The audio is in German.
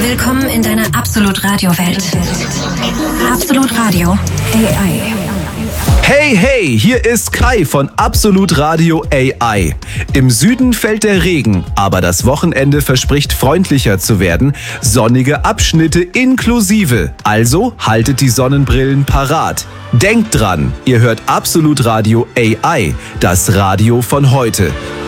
Willkommen in deiner Absolut-Radio-Welt. Absolut-Radio AI. Hey, hier ist Kai von Absolut-Radio AI. Im Süden fällt der Regen, aber das Wochenende verspricht freundlicher zu werden. Sonnige Abschnitte inklusive. Also haltet die Sonnenbrillen parat. Denkt dran, ihr hört Absolut-Radio AI, das Radio von heute.